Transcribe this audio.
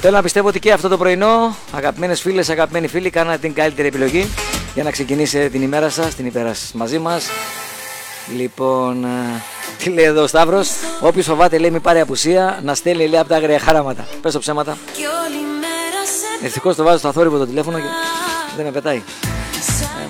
Θέλω να πιστεύω ότι και αυτό το πρωινό, αγαπημένες φίλες, αγαπημένοι φίλοι, κάνατε την καλύτερη επιλογή για να ξεκινήσετε την ημέρα σας, την ημέρα σας μαζί μας. Λοιπόν, τι λέει εδώ ο Σταύρος? Όποιος φοβάται, λέει, μη πάρει απουσία, να στέλνει, λέει, από τα άγρια χάραματα. Πες το ψέματα. Ευτυχώς το βάζω στο αθόρυβο το τηλέφωνο και δεν με πετάει.